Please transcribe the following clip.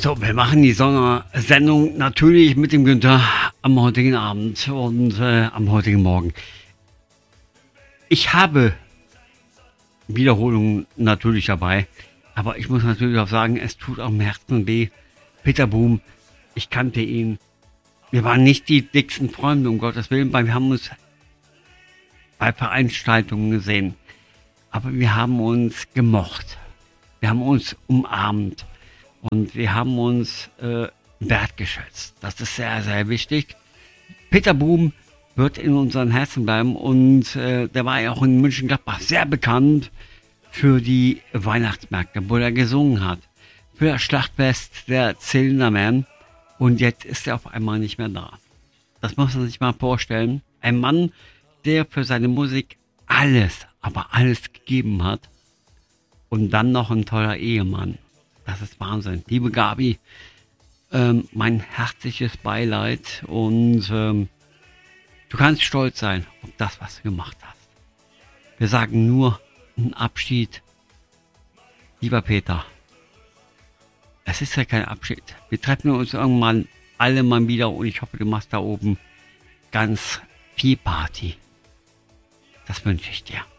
So, wir machen die Sondersendung natürlich mit dem Günther am heutigen Abend und am heutigen Morgen. Ich habe Wiederholungen natürlich dabei, aber ich muss natürlich auch sagen, es tut auch im Herzen weh. Peter Boom, ich kannte ihn. Wir waren nicht die dicksten Freunde, um Gottes Willen, weil wir haben uns bei Veranstaltungen gesehen. Aber wir haben uns gemocht. Wir haben uns umarmt. Und wir haben uns wertgeschätzt. Das ist sehr, sehr wichtig. Peter Boom wird in unseren Herzen bleiben. Und der war ja auch in Mönchengladbach sehr bekannt für die Weihnachtsmärkte, wo er gesungen hat. Für das Schlachtfest der Zylinderman. Und jetzt ist er auf einmal nicht mehr da. Das muss man sich mal vorstellen. Ein Mann, der für seine Musik alles, aber alles gegeben hat. Und dann noch ein toller Ehemann. Das ist Wahnsinn. Liebe Gabi, mein herzliches Beileid und du kannst stolz sein auf das, was du gemacht hast. Wir sagen nur einen Abschied. Lieber Peter, es ist ja kein Abschied. Wir treffen uns irgendwann alle mal wieder und ich hoffe, du machst da oben ganz viel Party. Das wünsche ich dir.